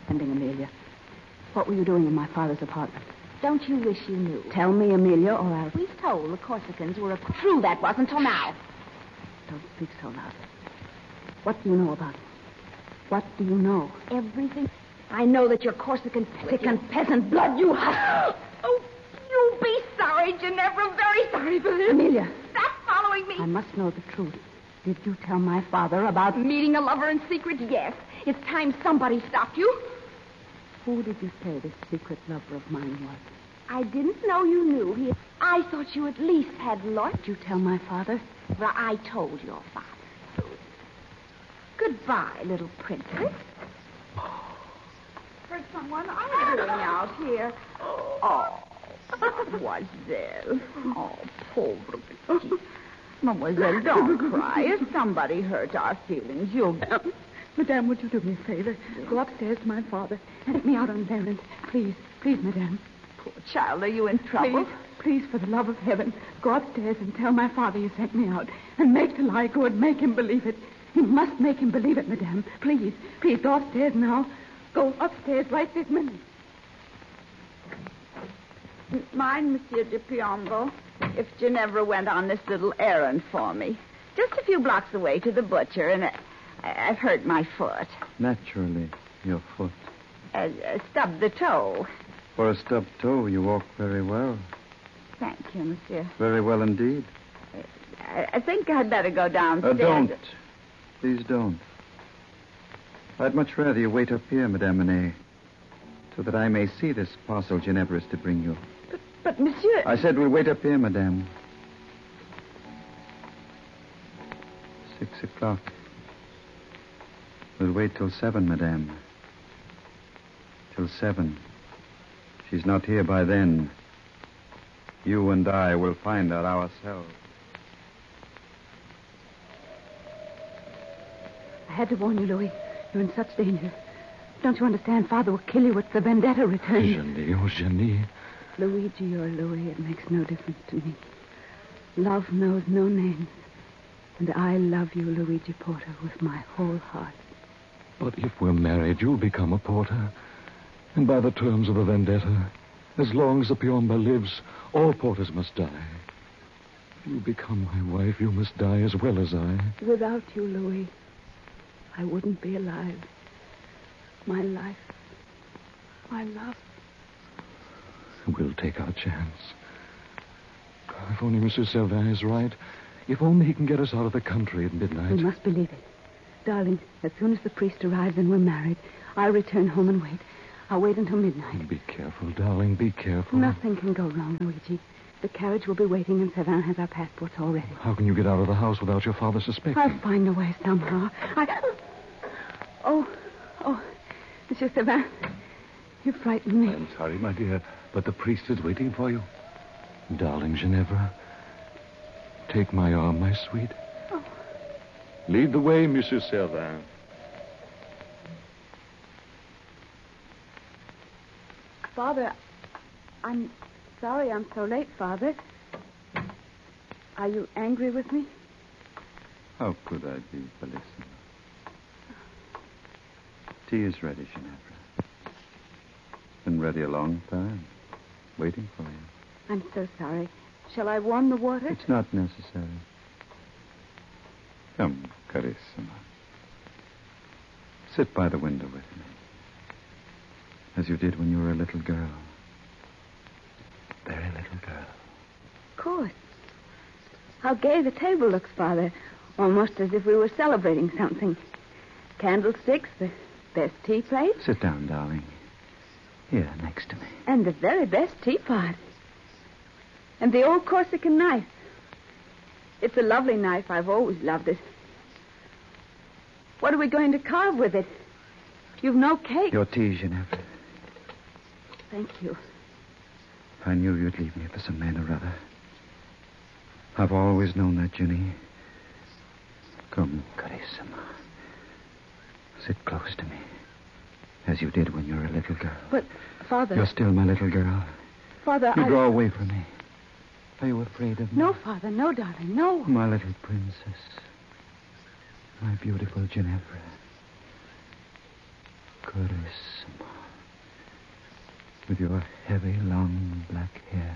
Ending, Amelia. What were you doing in my father's apartment? Don't you wish you knew? Tell me, Amelia, or I'll... We've told the Corsicans were true. That wasn't till now. Don't speak so loud. What do you know about him? What do you know? Everything. I know that you're Corsican sick and peasant blood you have. Oh, you'll be sorry, Ginevra. Very sorry for this. Amelia. Stop following me. I must know the truth. Did you tell my father about... Meeting a lover in secret? Yes. It's time somebody stopped you. Who did you say this secret lover of mine was? I didn't know you knew. I thought you at least had lost. Did you tell my father? Well, I told your father. Goodbye, little princess. Heard someone arguing out here. Oh, mademoiselle. Oh, pauvre petite. Mademoiselle, don't cry. If somebody hurt our feelings, you'll... Madame, would you do me a favor? Go upstairs to my father and let me out on an errand. Please, please, Madame. Poor child, are you in trouble? Please, for the love of heaven, go upstairs and tell my father you sent me out. And make the lie good. Make him believe it. You must make him believe it, Madame. Please, please, go upstairs now. Go upstairs right this minute. Mind, Monsieur de Piombo, if Ginevra went on this little errand for me. Just a few blocks away to the butcher, and I've hurt my foot. Naturally, your foot. Stubbed the toe. For a stubbed toe, you walk very well. Thank you, Monsieur. Very well indeed. I think I'd better go downstairs. Don't. Please don't. I'd much rather you wait up here, Madame Monet, so that I may see this parcel Ginevra is to bring you. But, Monsieur... I said we'll wait up here, Madame. 6:00. We'll wait till 7, Madame. Till 7. She's not here by then. You and I will find out ourselves. I had to warn you, Louis. You're in such danger. Don't you understand? Father will kill you. It's the vendetta returning. Jenny, oh, Jenny. Luigi or Louis, it makes no difference to me. Love knows no names. And I love you, Luigi Porter, with my whole heart. But if we're married, you'll become a porter. And by the terms of the vendetta, as long as the Piombo lives, all porters must die. If you become my wife, you must die as well as I. Without you, Louis, I wouldn't be alive. My life, my love. We'll take our chance. If only Monsieur Servin is right. If only he can get us out of the country at midnight. We must believe it. Darling, as soon as the priest arrives and we're married, I'll return home and wait. I'll wait until midnight. Be careful, darling. Be careful. Nothing can go wrong, Luigi. The carriage will be waiting and Servin has our passports already. How can you get out of the house without your father suspecting? I'll find a way somehow. Oh, Monsieur Servin, you frightened me. I'm sorry, my dear, but the priest is waiting for you. Darling Ginevra, take my arm, my sweet. Oh. Lead the way, Monsieur Servin. Father, I'm sorry I'm so late, Father. Are you angry with me? How could I be, Bellissima? Tea is ready, Ginevra. Been ready a long time. Waiting for you. I'm so sorry. Shall I warm the water? It's not necessary. Come, carissima. Sit by the window with me. As you did when you were a little girl. Very little girl. Of course. How gay the table looks, Father. Almost as if we were celebrating something. Candlesticks, the best tea plate. Sit down, darling. Here, next to me. And the very best teapot. And the old Corsican knife. It's a lovely knife. I've always loved it. What are we going to carve with it? You've no cake. Your tea, Ginevra. Thank you. I knew you'd leave me for some man or other. I've always known that, Ginny. Come, carissima. Sit close to me. As you did when you were a little girl. But, Father... You're still my little girl. Father, You draw away from me. Are you afraid of me? No, Father. No, darling. No. My little princess. My beautiful Ginevra. Carissima. With your heavy, long black hair.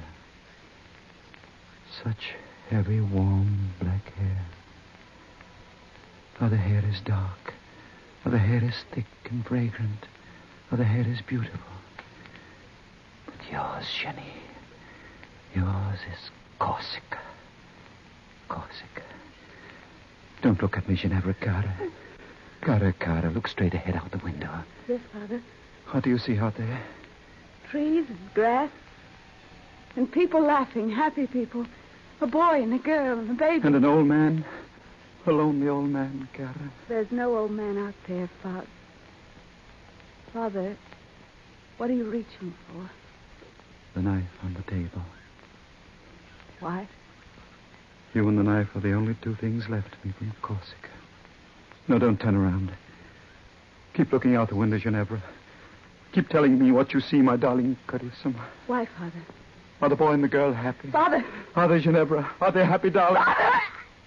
Such heavy, warm black hair. Other hair is dark. Other hair is thick and fragrant. Other hair is beautiful. But yours, Jenny, yours is Corsica. Corsica. Don't look at me, Ginevra. Cara, look straight ahead out the window. Yes, Father. What do you see out there? Trees and grass. And people laughing, happy people. A boy and a girl and a baby. And an old man. A lonely old man, Cara. There's no old man out there, Father. Father, what are you reaching for? The knife on the table. Why? You and the knife are the only two things left me from Corsica. No, don't turn around. Keep looking out the window, Ginevra. Keep telling me what you see, my darling Carissima. Why, Father? Are the boy and the girl happy? Father! Are they, Ginevra? Are they happy, darling? Father!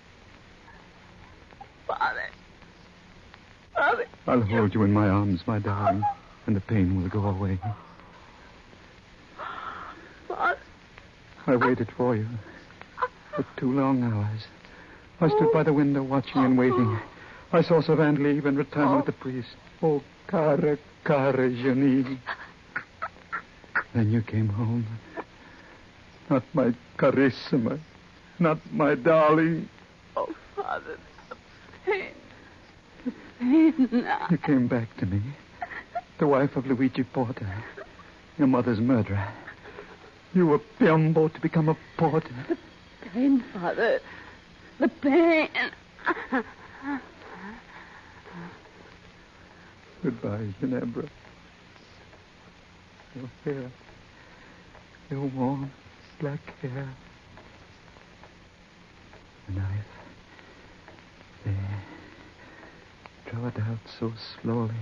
Father! Father! I'll hold you in my arms, my darling, and the pain will go away. Father! I waited for you for 2 long hours. I stood by the window watching and waiting. I saw Savant leave and return with the priest. Oh, cara, Jenny. Then you came home. Not my Carissima. Not my darling. Oh, Father, the pain. The pain. You came back to me. The wife of Luigi Porta. Your mother's murderer. You were Piombo to become a porter. The pain, Father. The pain. Goodbye, Ginevra. Your hair. Your warm black hair. The knife. There. Draw it out so slowly.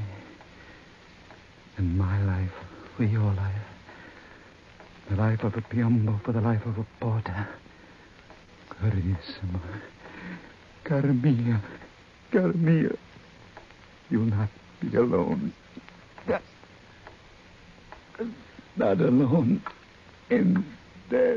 And my life for your life. The life of a Piombo for the life of a porter. Carissima. Cara mia. You'll not be alone. Not alone in death.